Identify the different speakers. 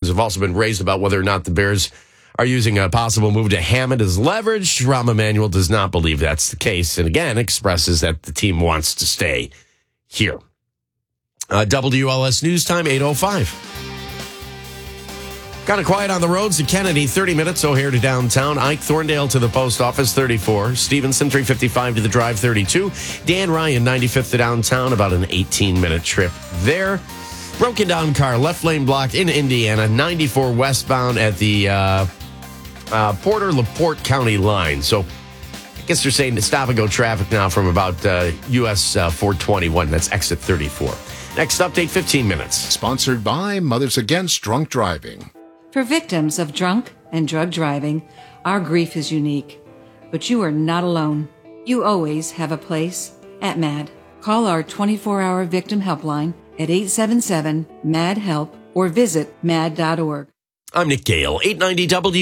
Speaker 1: have also been raised about whether or not the Bears are using a possible move to Hammond as leverage. Rahm Emanuel does not believe that's the case, and again expresses that the team wants to stay here. WLS News Time, 8:05. Kind of quiet on the roads at Kennedy, 30 minutes O'Hare to downtown. Ike Thorndale to the post office, 34. Stevenson, 355 to the drive, 32. Dan Ryan, 95th to downtown, about an 18-minute trip there. Broken down car, left lane blocked in Indiana, 94 westbound at the Porter-LaPorte County line. So I guess they're saying stop and go traffic now from about US 421. That's exit 34. Next update, 15 minutes.
Speaker 2: Sponsored by Mothers Against Drunk Driving.
Speaker 3: For victims of drunk and drug driving, our grief is unique. But you are not alone. You always have a place at MAD. Call our 24-hour victim helpline at 877-MAD-HELP or visit mad.org.
Speaker 1: I'm Nick Gale, 890 W.